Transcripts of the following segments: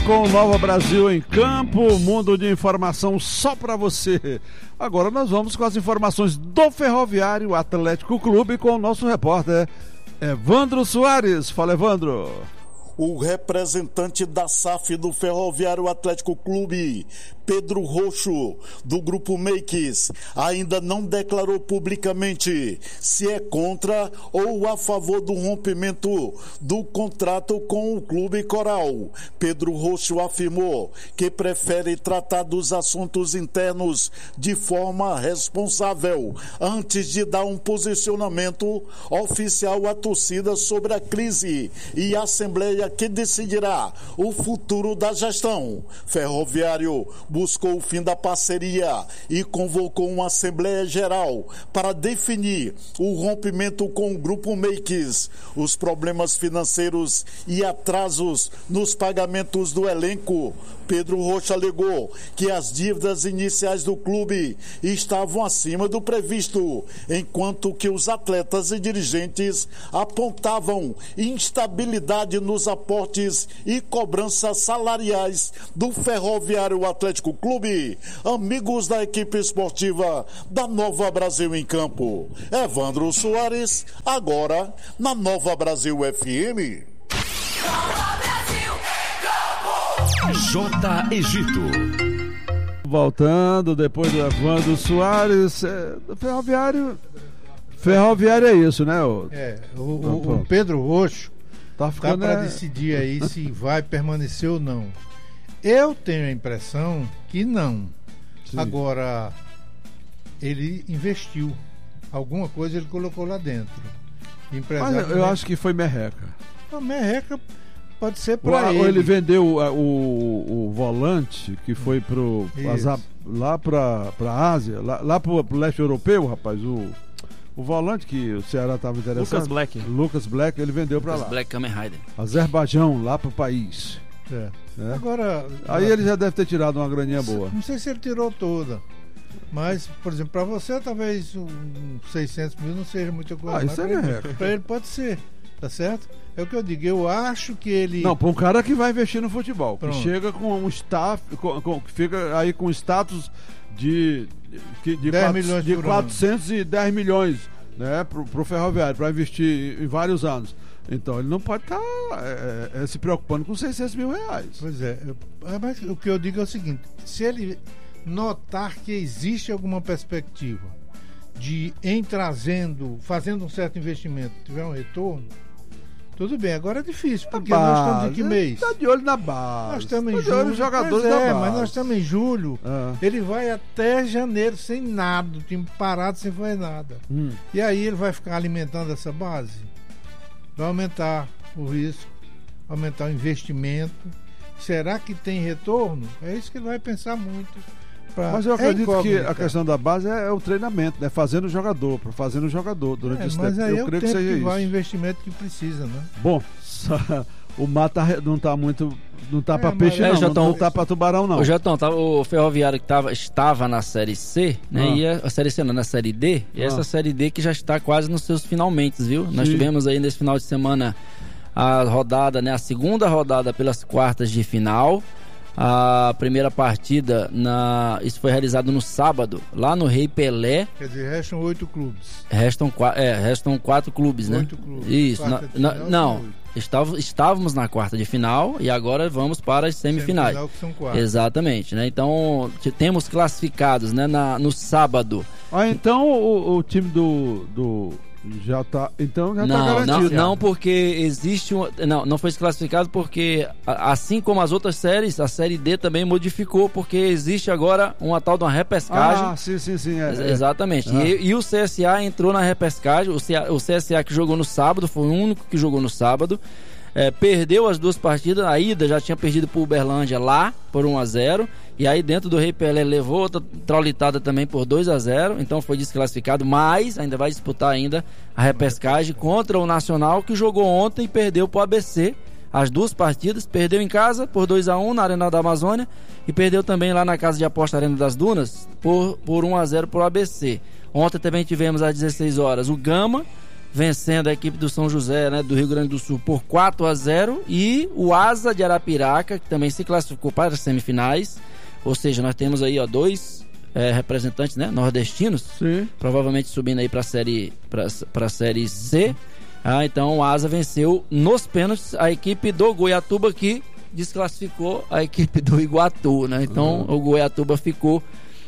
Com Nova Brasil em Campo, mundo de informação só para você. Agora nós vamos com as informações do Ferroviário Atlético Clube com o nosso repórter Evandro Soares. Fala, Evandro. O representante da SAF do Ferroviário Atlético Clube, Pedro Roxo, do Grupo Makes, ainda não declarou publicamente se é contra ou a favor do rompimento do contrato com o Clube Coral. Pedro Roxo afirmou que prefere tratar dos assuntos internos de forma responsável, antes de dar um posicionamento oficial à torcida sobre a crise e a Assembleia que decidirá o futuro da gestão. Ferroviário buscou o fim da parceria e convocou uma Assembleia Geral para definir o rompimento com o Grupo Makes, os problemas financeiros e atrasos nos pagamentos do elenco. Pedro Rocha alegou que as dívidas iniciais do clube estavam acima do previsto, enquanto que os atletas e dirigentes apontavam instabilidade nos aportes e cobranças salariais do Ferroviário Atlético Clube. Amigos da equipe esportiva da Nova Brasil em Campo. Evandro Soares, agora na Nova Brasil FM. J. Egito. Voltando depois do Evandro Soares, Ferroviário é isso, né? O Pedro Roxo tá para decidir aí se vai permanecer ou não. Eu tenho a impressão que não. Sim. Agora, ele investiu. Alguma coisa ele colocou lá dentro. Mas eu acho que foi merreca. A merreca pode ser para ele. Ou ele vendeu o volante que foi lá para a Ásia, lá pro leste europeu, rapaz, o volante que o Ceará estava interessado. Lucas Black, ele vendeu para lá. Lucas Black, Kamen Rider. Azerbaijão, lá pro país. Agora, aí ele já deve ter tirado uma graninha boa. Não sei se ele tirou toda. Mas, por exemplo, para você talvez 600 mil não seja muita coisa. Isso é para ele pode ser, tá certo? É o que eu digo, eu acho que ele... Não, para um cara que vai investir no futebol, Pronto. Que chega com um staff, que fica aí com status de 410 milhões, né, pro Ferroviário, para investir em vários anos. Então ele não pode estar se preocupando com 600 mil reais. Pois é, mas o que eu digo é o seguinte, se ele notar que existe alguma perspectiva de fazendo um certo investimento, tiver um retorno, tudo bem. Agora é difícil, porque nós estamos em que mês? Tá de olho na base. Nós estamos em julho. Jogadores da base. Mas nós estamos em julho. Ele vai até janeiro sem nada, o time parado sem fazer nada. E aí ele vai ficar alimentando essa base? Vai aumentar o risco, aumentar o investimento. Será que tem retorno? É isso que ele vai pensar muito. Mas eu acredito que a questão da base é o treinamento, né? Fazendo o jogador durante esse tempo. Mas aí eu creio que seja isso. Vai o investimento que precisa, né? Bom, o mar não tá para peixe não tá para tubarão não. O Jotão, o Ferroviário que estava na Série C, né? E a Série C não, na Série D, e essa Série D que já está quase nos seus finalmente, viu? Sim. Nós tivemos aí nesse final de semana a rodada, né? A segunda rodada pelas quartas de final. A primeira partida, isso foi realizado no sábado, lá no Rei Pelé. Quer dizer, restam 8 clubes. Restam 4 clubes, 8 né? Clubes. Isso. Estávamos na quarta de final e agora vamos para as semifinais. Que são 4. Exatamente, né? Então, temos classificados, né, no sábado. Então o time do já tá garantido. Não, porque existe não foi classificado porque assim como as outras séries, a série D também modificou porque existe agora uma tal de uma repescagem. Sim. Exatamente. E o CSA entrou na repescagem. O CSA que jogou no sábado foi o único que jogou no sábado. Perdeu as duas partidas. A ida já tinha perdido para o Uberlândia lá por 1-0. E aí dentro do Rei Pelé levou outra traulitada também por 2-0. Então foi desclassificado, mas ainda vai disputar ainda a repescagem contra o Nacional, que jogou ontem e perdeu para o ABC. As duas partidas, perdeu em casa por 2-1 na Arena da Amazônia e perdeu também lá na Casa de Aposta Arena das Dunas por 1-0 para o ABC. Ontem também tivemos às 16 horas o Gama vencendo a equipe do São José, né, do Rio Grande do Sul, por 4-0, e o Asa de Arapiraca, que também se classificou para as semifinais. Ou seja, nós temos aí, ó, 2 representantes, né, nordestinos. Sim. Provavelmente subindo aí para a série C. Então o Asa venceu nos pênaltis a equipe do Goiatuba, que desclassificou a equipe do Iguatu, né? Então o Goiatuba ficou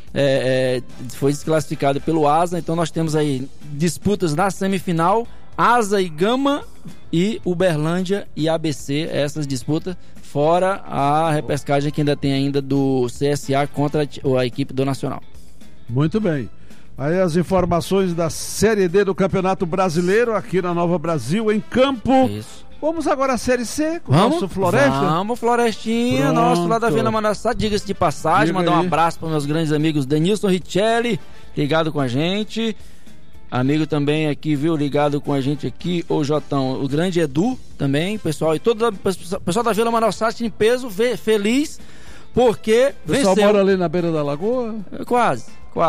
foi desclassificado pelo Asa. Então nós temos aí disputas na semifinal: Asa e Gama, e Uberlândia e ABC, essas disputas, fora a repescagem que ainda tem ainda do CSA contra a equipe do Nacional. Muito bem. Aí as informações da Série D do Campeonato Brasileiro aqui na Nova Brasil, em campo. Isso. Vamos agora à Série C com o nosso Floresta? Vamos, Florestinha, nosso lá da Vila Manassá. Diga-se de passagem, mandar um abraço para meus grandes amigos Denilson Richelli, ligado com a gente. Amigo também aqui, viu, ligado com a gente aqui, o Jotão, o grande Edu também, pessoal, e todo o pessoal da Vila Manassá em peso, feliz, porque o pessoal mora ali na beira da lagoa? Quase,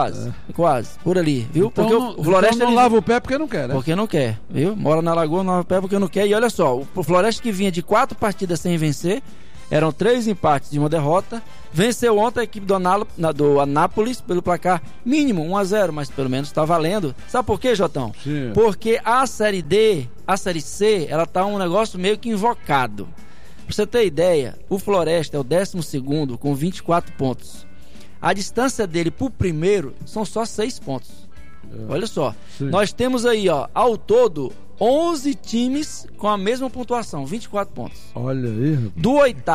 por ali, viu? Então, porque o Floresta não lava o pé porque não quer, né? Porque não quer, viu? Mora na lagoa, não lava o pé porque não quer. E olha só, o Floresta, que vinha de 4 partidas sem vencer, eram 3 empates e 1 derrota, venceu ontem a equipe do Anápolis pelo placar mínimo 1-0, mas pelo menos está valendo. Sabe por quê, Jotão? Sim. Porque a Série D, a Série C, ela tá um negócio meio que invocado. Pra você ter ideia, o Floresta é o 12º com 24 pontos. A distância dele pro primeiro são só 6 pontos. Olha só. Sim. Nós temos aí, ó, ao todo 11 times com a mesma pontuação, 24 pontos. Olha aí. Do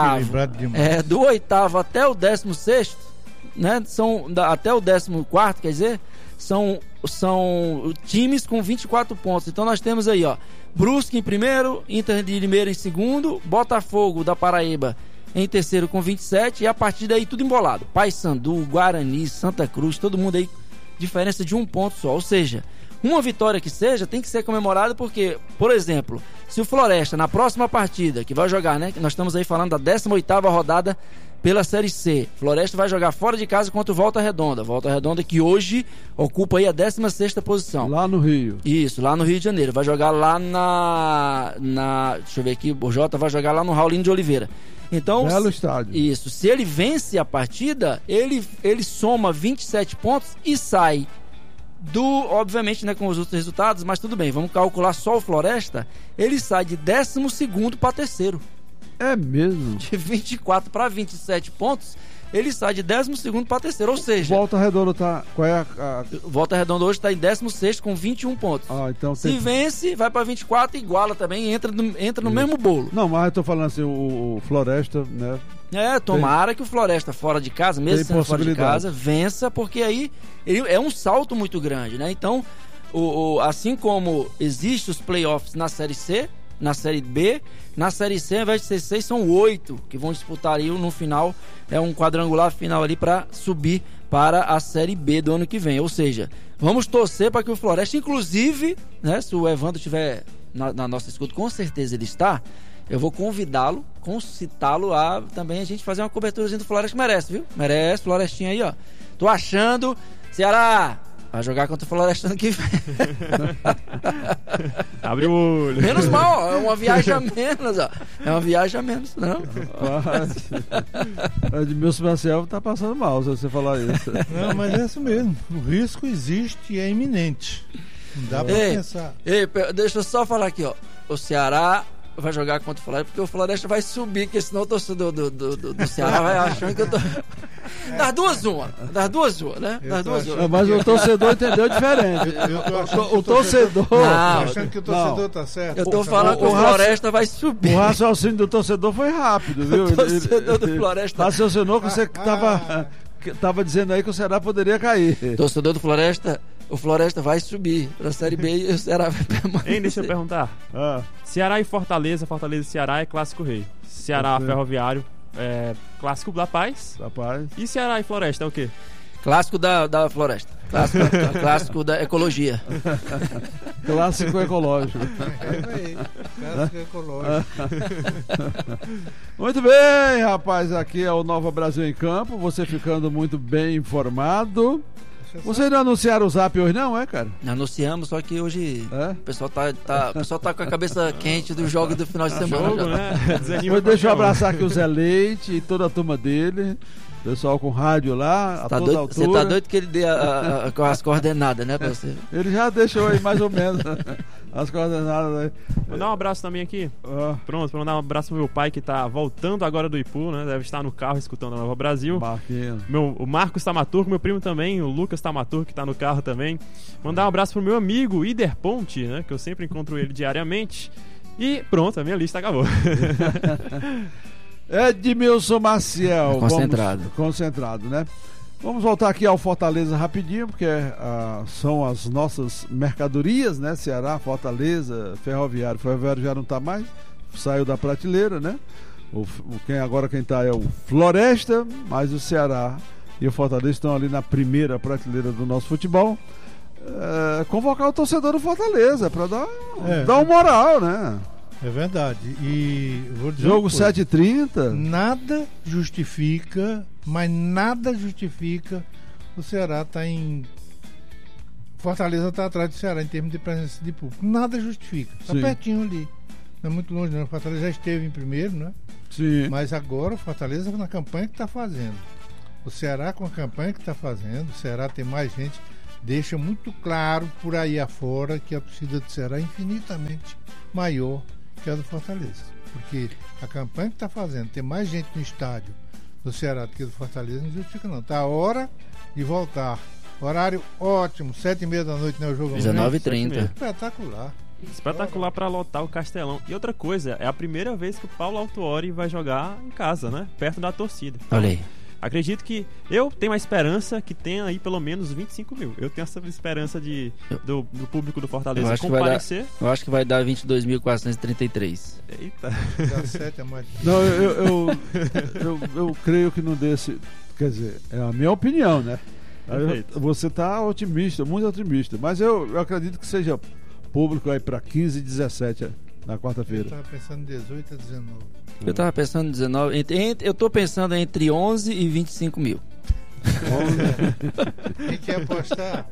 oitavo até o 16º, né? Até o 14º, quer dizer, são times com 24 pontos. Então nós temos aí, ó, Brusque em primeiro, Inter de Limeira em segundo, Botafogo da Paraíba em terceiro com 27, e a partir daí tudo embolado. Paysandu, Guarani, Santa Cruz, todo mundo aí, diferença de 1 ponto só. Ou seja, uma vitória que seja tem que ser comemorada, porque, por exemplo, se o Floresta na próxima partida que vai jogar, né, nós estamos aí falando da 18ª rodada pela Série C, Floresta vai jogar fora de casa contra o Volta Redonda que hoje ocupa aí a 16ª posição. Lá no Rio. Isso, lá no Rio de Janeiro. Vai jogar lá deixa eu ver aqui, o Jota vai jogar lá no Raulino de Oliveira. Então, belo estádio. Isso, se ele vence a partida, ele soma 27 pontos e sai obviamente, né, com os outros resultados, mas tudo bem, vamos calcular só o Floresta, ele sai de 12º para terceiro. É mesmo? De 24 para 27 pontos, ele sai de 12º para terceiro, ou seja... Volta Redonda tá... Qual é Volta Redonda hoje está em 16º com 21 pontos. Então se vence, vai para 24, iguala também, entra no mesmo bolo. Não, mas eu tô falando assim, o Floresta, né... Tomara que o Floresta fora de casa, mesmo sendo fora de casa, vença, porque aí ele é um salto muito grande, né? Então, assim como existe os playoffs na Série C, na Série B, na Série C, ao invés de ser 6, são 8 que vão disputar aí no final, um quadrangular final ali para subir para a Série B do ano que vem. Ou seja, vamos torcer para que o Floresta, inclusive, né, se o Evandro estiver na nossa escuta, com certeza ele está, eu vou convidá-lo, concitá-lo a também a gente fazer uma coberturazinha do Floresta, que merece, viu? Merece, Florestinha aí, ó. Tô achando, Ceará vai jogar contra o Floresta ano que vem. Abre o olho. Menos mal, ó, é uma viagem a menos, ó. É uma viagem a menos, não? Edmilson Marcel tá passando mal se você falar isso. Não, mas é isso mesmo. O risco existe e é iminente. Não dá pra pensar. Deixa eu só falar aqui, ó. O Ceará vai jogar contra o Floresta, porque o Floresta vai subir, porque senão o torcedor do Ceará vai achando que eu tô... Das duas uma, né? Das duas uma. Mas o torcedor entendeu diferente. O torcedor... Não, achando que o torcedor tá certo. Eu tô falando que o Floresta vai subir. O raciocínio do torcedor foi rápido, viu? O torcedor do Floresta... Raciocinou que você tava dizendo aí que o Ceará poderia cair. Torcedor do Floresta... O Floresta vai subir para a Série B e o Ceará vai permanecer. Hein, deixa eu perguntar. Ceará e Fortaleza e Ceará é Clássico Rei. Ceará Ferroviário é Clássico da Paz. E Ceará e Floresta é o quê? Clássico da Floresta. Clássico da Ecologia. Clássico ecológico. Clássico ecológico. Muito bem, rapaz. Aqui é o Nova Brasil em Campo. Você ficando muito bem informado. Vocês não anunciaram o Zap hoje não, cara? Anunciamos, só que hoje o pessoal tá com a cabeça quente dos jogos do final de semana. Jogo, né? Deixa eu abraçar aqui o Zé Leite e toda a turma dele. Pessoal com rádio lá, a toda altura. Você tá doido que ele dê as coordenadas, né, pra você? Ele já deixou aí mais ou menos as coordenadas aí. Vou dar um abraço também aqui. Pronto, vou dar um abraço pro meu pai que tá voltando agora do Ipu, né? Deve estar no carro escutando a Nova Brasil. O Marcos Tamaturco, meu primo também, o Lucas Tamaturco que tá no carro também. Mandar um abraço pro meu amigo Ider Ponte, né? Que eu sempre encontro ele diariamente. E pronto, a minha lista acabou. Edmilson Maciel. Concentrado, né? Vamos voltar aqui ao Fortaleza rapidinho, porque são as nossas mercadorias, né? Ceará, Fortaleza, Ferroviário. Ferroviário já não tá mais, saiu da prateleira, né? Quem tá é o Floresta, mas o Ceará e o Fortaleza estão ali na primeira prateleira do nosso futebol. Convocar o torcedor do Fortaleza para dar um moral, né? É verdade. E vou dizer jogo 7h30. Nada justifica, mas nada justifica o Ceará tá em... Fortaleza tá atrás do Ceará em termos de presença de público. Nada justifica. Tá pertinho ali. Não é muito longe, não. O Fortaleza já esteve em primeiro, né? Sim. Mas agora o Fortaleza na campanha que tá fazendo. O Ceará com a campanha que tá fazendo. O Ceará tem mais gente. Deixa muito claro por aí afora que a torcida do Ceará é infinitamente maior que a do Fortaleza, porque a campanha que está fazendo, tem mais gente no estádio do Ceará do que do Fortaleza, não justifica não. Tá a hora de voltar, horário ótimo, 7h30 da noite, né, o jogo 19h30. Espetacular para lotar o Castelão. E outra coisa, é a primeira vez que o Paulo Autuori vai jogar em casa, né, perto da torcida. Olha aí. Acredito que eu tenho a esperança que tenha aí pelo menos 25 mil. Eu tenho essa esperança do público do Fortaleza comparecer. Eu acho que vai dar 22.433. Eita. Dá 7 a mais. Não, eu creio que não desse. Quer dizer, é a minha opinião, né? Você está otimista, muito otimista. Mas eu acredito que seja público aí para 15 e 17 na quarta-feira. Eu estava pensando 18 a 19. Eu tava pensando em 19. Eu tô pensando entre 11 e 25 mil. Quem quer apostar?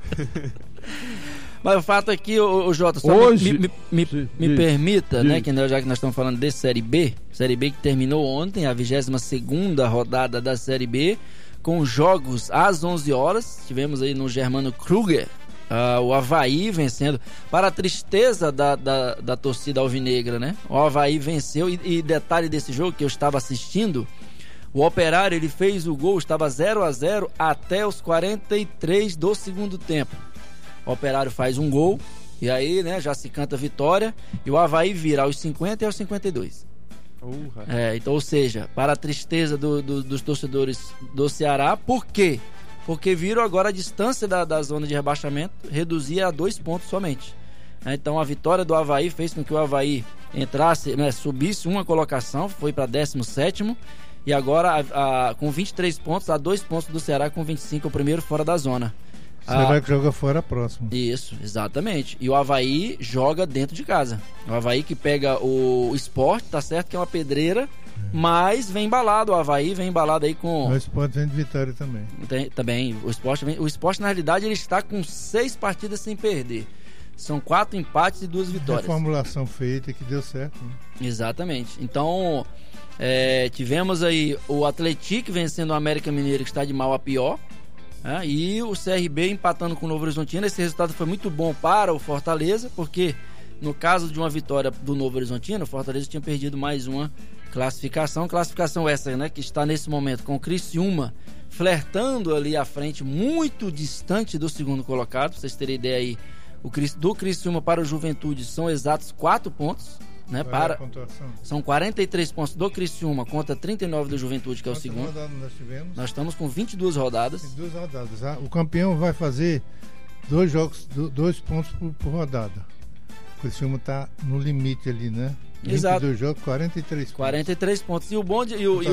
Mas o fato é que, o Jota, só hoje, me permita, né, que já que nós estamos falando de Série B que terminou ontem, a 22ª rodada da Série B, com jogos às 11 horas. Tivemos aí no Germano Kruger o Avaí vencendo, para a tristeza da torcida alvinegra, né? O Avaí venceu, e detalhe desse jogo que eu estava assistindo, o Operário, ele fez o gol, estava 0-0 até os 43 do segundo tempo. O Operário faz um gol, e aí, né, já se canta vitória, e o Avaí vira aos 50 e aos 52. Então, ou seja, para a tristeza dos torcedores do Ceará, por quê? Porque viram agora a distância da zona de rebaixamento reduzir a 2 pontos somente. Então a vitória do Avaí fez com que o Avaí entrasse, né, subisse uma colocação, foi para 17º, e agora com 23 pontos, a 2 pontos do Ceará com 25, o primeiro fora da zona. Será que joga fora próximo? Isso, exatamente. E o Avaí joga dentro de casa. O Avaí que pega o Sport, tá certo que é uma pedreira, mas vem embalado, o Avaí vem embalado aí com... O Sport vem de vitória também. Também, o Sport na realidade ele está com 6 partidas sem perder. São 4 empates e 2 vitórias. Reformulação feita que deu certo, né? Exatamente. Então, tivemos aí o Atlético vencendo o América Mineiro, que está de mal a pior, e o CRB empatando com o Novo Horizontino. Esse resultado foi muito bom para o Fortaleza, porque no caso de uma vitória do Novo Horizontino, o Fortaleza tinha perdido mais uma classificação essa, né, que está nesse momento com o Criciúma flertando ali à frente, muito distante do segundo colocado. Pra vocês terem ideia aí, do Criciúma para o Juventude são exatos 4 pontos, né? São 43 pontos do Criciúma contra 39 do Juventude, que é o segundo. Nós estamos com 22 rodadas. 22 rodadas. O campeão vai fazer 2 jogos, 2 pontos por rodada. O Criciúma está no limite ali, né? Exato. 22 jogos, 43 pontos. 43 pontos. E o bonde.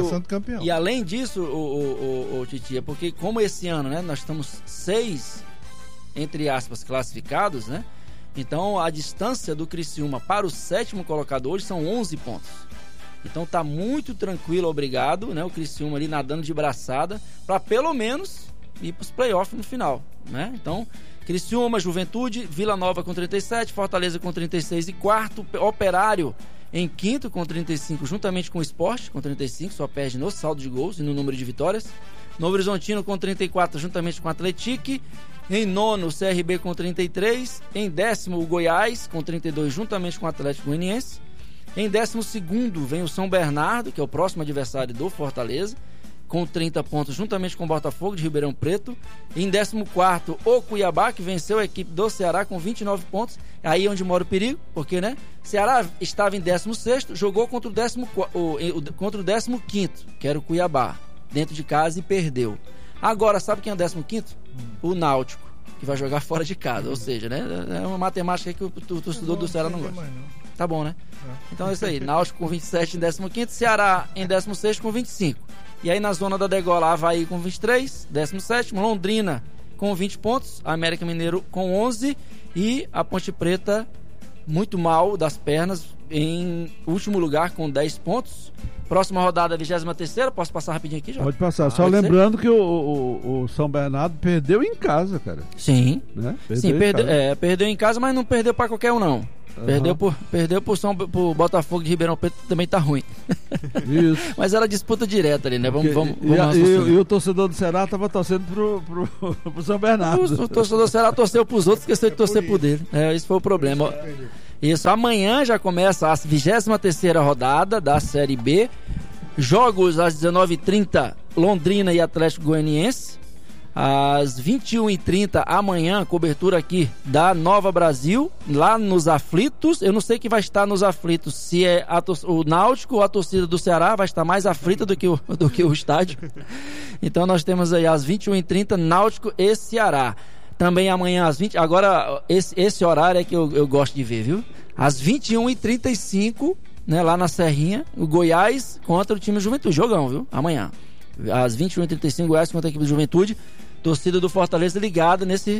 E além disso, o Titi, é porque como esse ano, né, nós estamos 6, entre aspas, classificados, né? Então a distância do Criciúma para o 7º colocado hoje são 11 pontos. Então tá muito tranquilo, obrigado, né? O Criciúma ali nadando de braçada para pelo menos ir para os playoffs no final, né? Então, Criciúma, Juventude, Vila Nova com 37, Fortaleza com 36 e quarto, Operário em quinto com 35, juntamente com o Sport com 35, só perde no saldo de gols e no número de vitórias. Novo Horizontino com 34, juntamente com o Atlético. Em nono, o CRB com 33. Em décimo, o Goiás com 32, juntamente com o Atlético Goianiense. Em 12º vem o São Bernardo, que é o próximo adversário do Fortaleza, com 30 pontos, juntamente com o Botafogo de Ribeirão Preto. Em 14º, o Cuiabá, que venceu a equipe do Ceará com 29 pontos. Aí onde mora o perigo, porque, né? Ceará estava em 16º, jogou contra o 15º, que era o Cuiabá, dentro de casa, e perdeu. Agora, sabe quem é o 15º? O Náutico, que vai jogar fora de casa. Ou seja, né? É uma matemática que o torcedor do Ceará não gosta. Tá bom, né? Então é isso aí. Náutico com 27 em 15º, Ceará em 16º com 25. E aí na zona da degola, Avaí com 23, 17º, Londrina com 20 pontos, América Mineiro com 11 e a Ponte Preta muito mal das pernas em último lugar com 10 pontos. Próxima rodada, 23ª, posso passar rapidinho aqui já? Pode passar, só lembrando que o São Bernardo perdeu em casa, cara. Sim, né? Perdeu em casa, mas não perdeu pra qualquer um não. Perdeu pro Botafogo de Ribeirão Preto, também tá ruim. Isso. Mas era disputa direta ali, né? Vamos e o torcedor do Ceará tava torcendo pro São Bernardo. O torcedor do Ceará torceu pros outros, esqueceu de torcer por dele. Esse foi o problema. Isso, amanhã já começa a 23ª rodada da Série B. Jogos às 19h30, Londrina e Atlético Goianiense. Às 21h30, amanhã, cobertura aqui da Nova Brasil, lá nos Aflitos. Eu não sei quem vai estar nos Aflitos, se é o Náutico ou a torcida do Ceará, vai estar mais aflita do que o estádio. Então nós temos aí às 21h30, Náutico e Ceará. Também amanhã às 20h, agora esse horário é que eu gosto de ver, viu? Às 21h35, né, lá na Serrinha, o Goiás contra o time do Juventude. Jogão, viu? Amanhã. Às 21h35, Goiás contra a equipe do Juventude. Torcida do Fortaleza ligada nesse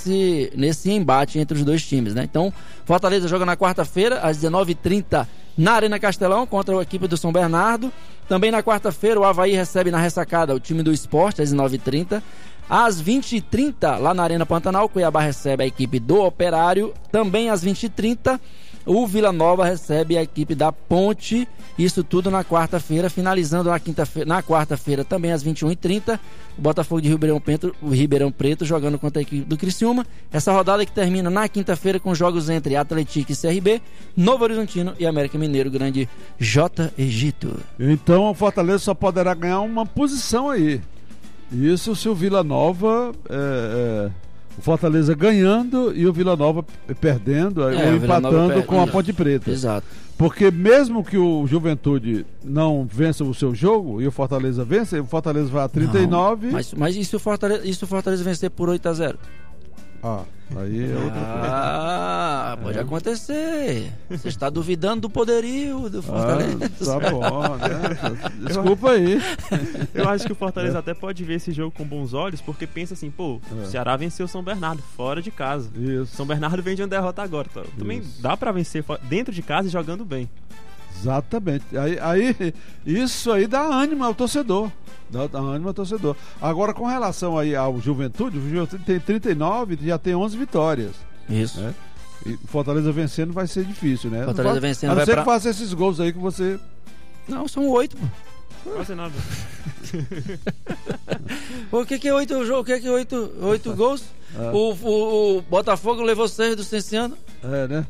embate entre os dois times, né? Então, Fortaleza joga na quarta-feira, às 19h30, na Arena Castelão, contra a equipe do São Bernardo. Também na quarta-feira, o Avaí recebe na ressacada o time do Sport, às 19h30. Às 20h30, lá na Arena Pantanal, Cuiabá recebe a equipe do Operário. Também às 20h30, o Vila Nova recebe a equipe da Ponte. Isso tudo na quarta-feira, finalizando na quarta-feira também às 21h30, o Botafogo de Ribeirão Preto jogando contra a equipe do Criciúma. Essa rodada que termina na quinta-feira com jogos entre Atlético e CRB, Novo Horizontino e América Mineiro, grande J. Egito. Então o Fortaleza só poderá ganhar uma posição aí. Isso se o Vila Nova, o Fortaleza ganhando e o Vila Nova perdendo, ou empatando com a Ponte Preta. Exato. Porque mesmo que o Juventude não vença o seu jogo e o Fortaleza vence, o Fortaleza vai a 39. Não, mas e se o Fortaleza vencer por 8-0? Aí é outra coisa. Pode acontecer. Você está duvidando do poderio do Fortaleza. Tá bom, né? Desculpa aí. Eu acho que o Fortaleza até pode ver esse jogo com bons olhos, porque pensa assim, o Ceará venceu o São Bernardo fora de casa. Isso. São Bernardo vem de uma derrota agora. Tá? Também dá pra vencer dentro de casa e jogando bem. Exatamente. Aí isso aí dá ânimo ao torcedor. Dá ânimo ao torcedor. Agora, com relação aí ao Juventude, o Juventude tem 39, já tem 11 vitórias. Isso. Né? E Fortaleza vencendo vai ser difícil, né? Fortaleza vencendo a não ser que faça esses gols aí que você... Não, são 8, pô. Não vai ser nada. O que é 8 jogos? O que é 8 gols? O Botafogo levou 6 do Cenciano. Né?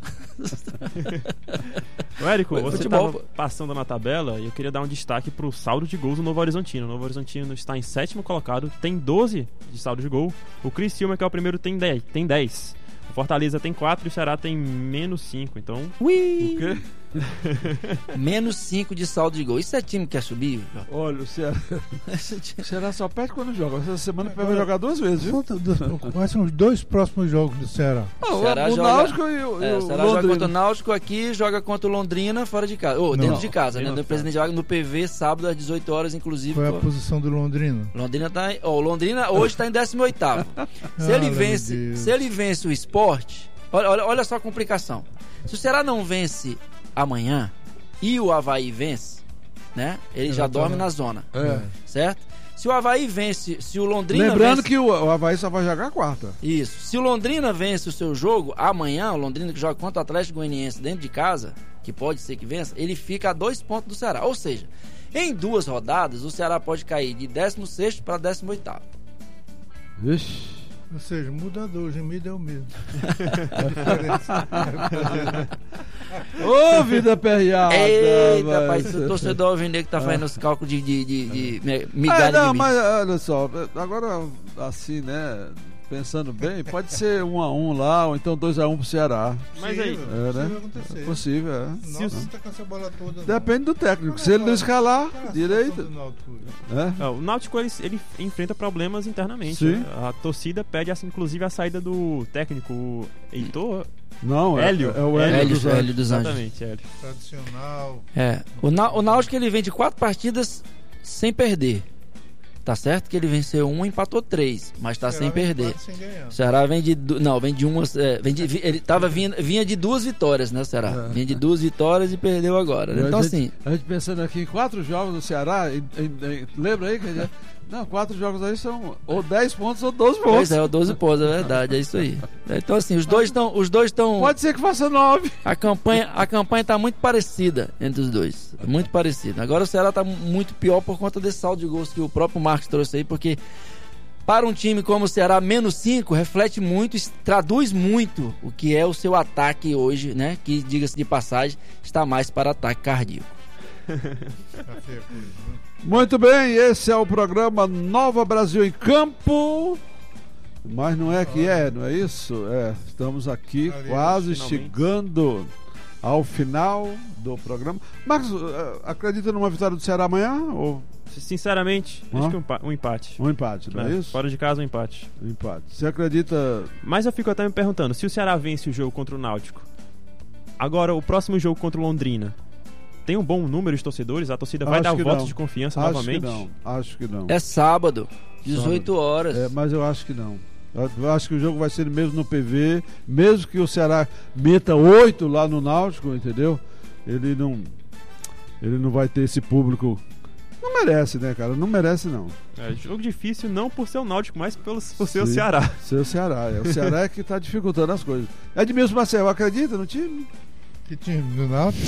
Érico, você estava passando na tabela e eu queria dar um destaque pro saldo de gols do Novo Horizontino. O Novo Horizontino está em 7º colocado, tem 12 de saldo de gol. O Criciúma, que é o primeiro, tem 10. O Fortaleza tem 4 e o Ceará tem menos 5. Então, o quê? Menos 5 de saldo de gol. Isso é time que quer subir? Olha, o Ceará só perde quando joga. Essa semana vai jogar 2 vezes, viu? Quais são os 2 próximos jogos do Ceará? O Náutico e o Ceará Londrina. Joga contra o Náutico aqui, joga contra o Londrina fora de casa. Dentro de casa, né? O Presidente joga no PV sábado às 18 horas, inclusive. Qual é a posição do Londrina? O Londrina hoje está em 18º. Se ele vence o Sport, olha só a complicação. Se o Ceará não vence amanhã e o Avaí vence, né? Ele já dorme na zona, certo? Se o Avaí vence, se o Londrina Lembrando vence... que o Avaí só vai jogar quarta. Isso. Se o Londrina vence o seu jogo, amanhã, o Londrina que joga contra o Atlético Goianiense dentro de casa, que pode ser que vença, ele fica a 2 pontos do Ceará. Ou seja, em 2 rodadas, o Ceará pode cair de 16º para 18º. Vixe. Ou seja, mudador, o gemido é o mesmo. Ô, vida perreada! Eita, rapaz, o torcedor alvinegro que tá fazendo os cálculos de migalha não, de mim. mas olha só, agora assim, né? Pensando bem, pode ser 1-1 lá, ou então 2-1 pro Ceará. Mas aí, É possível, é. Nossa, tá com essa bola toda. Depende do técnico. Se ele não escalar, direito. O Náutico ele enfrenta problemas internamente. Sim. A torcida pede, inclusive, a saída do técnico, o Heitor. Não, Hélio. É o Hélio dos Anjos. Exatamente, Hélio. Tradicional. O Náutico ele vem de 4 partidas sem perder. Tá certo que ele venceu 1, empatou 3, mas tá sem perder. O Ceará vem de umas, ele vinha de 2 vitórias, né, o Ceará? Vinha de 2 vitórias e perdeu agora. Então assim, a gente pensando aqui em 4 jogos do Ceará, lembra aí que não, 4 jogos aí são ou 10 pontos ou 12 pontos. Pois é, ou 12 pontos, é verdade, é isso aí. Então assim, os dois estão Pode ser que faça 9. A campanha tá muito parecida entre os dois, muito parecida. Agora o Ceará tá muito pior por conta desse saldo de gols que o próprio Marcos trouxe aí, porque para um time como o Ceará, -5 reflete muito, traduz muito o que é o seu ataque hoje, né? Que, diga-se de passagem, está mais para ataque cardíaco. Muito bem, esse é o programa Nova Brasil em Campo. Mas não é que não é isso? Estamos aqui quase chegando ao final do programa. Marcos, acredita numa vitória do Ceará amanhã? Ou... Sinceramente, acho que um empate. Um empate, não é isso? Fora de casa, um empate. Um empate. Você acredita... Mas eu fico até me perguntando, se o Ceará vence o jogo contra o Náutico, agora o próximo jogo contra o Londrina, tem um bom número de torcedores? A torcida vai dar o voto de confiança novamente? Acho que não. É sábado, 18 horas. Mas eu acho que não. Eu acho que o jogo vai ser mesmo no PV, mesmo que o Ceará meta 8 lá no Náutico, entendeu? Ele não vai ter esse público. Não merece, né, cara? Não merece, não. É jogo difícil não por ser o Náutico, mas por ser o Ceará. Ser o Ceará. O Ceará é que tá dificultando as coisas. Edmilson Marcel, acredita no time? Que time? Do Náutico?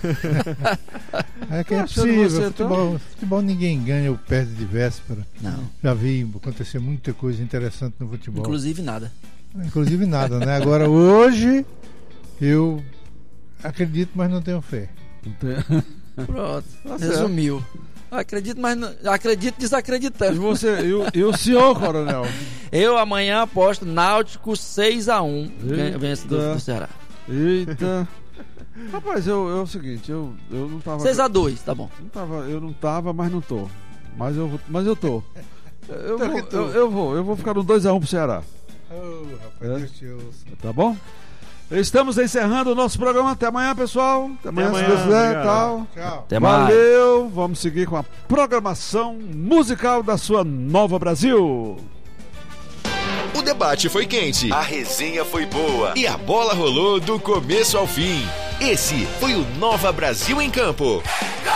É que é possível. Futebol ninguém ganha ou perde de véspera. Não. Já vi acontecer muita coisa interessante no futebol. Inclusive nada, né? Agora, hoje, eu acredito, mas não tenho fé. Pronto, resumiu. Acredito, mas não, acredito desacreditando. E você, e o senhor, coronel? Eu amanhã aposto Náutico 6-1, vencedor do Ceará. Eita. Rapaz, é o seguinte, eu não tava... 6-2, tá bom. Eu não tava, mas não tô. Mas eu tô. Eu vou ficar no 2-1 pro Ceará. Rapaz, tá bom? Estamos encerrando o nosso programa. Até amanhã, pessoal. Até amanhã, se Deus quiser. Tchau. Até mais. Valeu. Vamos seguir com a programação musical da sua Nova Brasil. O debate foi quente, a resenha foi boa e a bola rolou do começo ao fim. Esse foi o Nova Brasil em Campo.